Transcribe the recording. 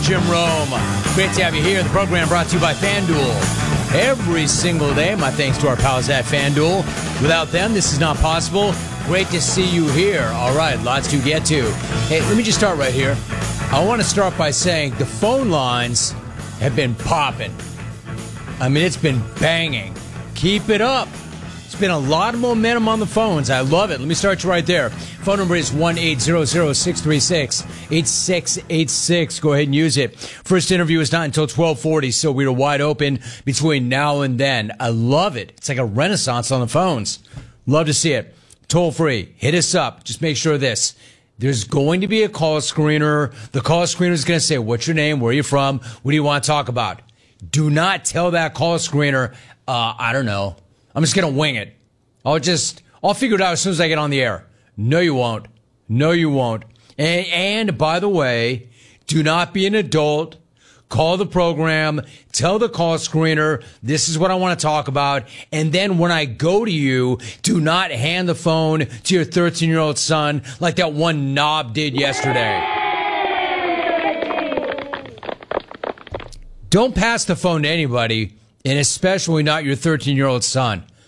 Jim Rome. Great to have you here. The program brought to you by FanDuel. Every single day, my thanks to our pals at FanDuel. Without them, this is not possible. Great to see you here. All right, lots to get to. Hey, let me just start right here. I want to start by saying the phone lines have been popping. I mean, it's been banging. Keep it up. It's been a lot of momentum on the phones. I love it. Let me start you right there. Phone number is 1-800-636-8686. Go ahead and use it. First interview is not until 12:40, so we're wide open between now and then. I love it. It's like a renaissance on the phones. Love to see it. Toll free. Hit us up. Just make sure this. There's going to be a call screener. The call screener is going to say, what's your name? Where are you from? What do you want to talk about? Do not tell that call screener, I don't know. I'm just going to wing it. I'll figure it out as soon as I get on the air. No, you won't. No, you won't. And by the way, do not be an adult. Call the program. Tell the call screener, this is what I want to talk about. And then when I go to you, do not hand the phone to your 13-year-old son like that one knob did yesterday. Don't pass the phone to anybody, and especially not your 13-year-old son.